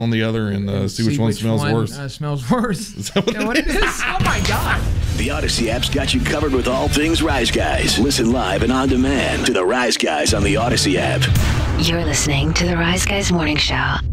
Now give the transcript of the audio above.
on the other and see which one smells worse. Smells worse. Is that what it is? Oh my God. The Odyssey app's got you covered with all things Rise Guys. Listen live and on demand to the Rise Guys on the Odyssey app. You're listening to the Rise Guys Morning Show.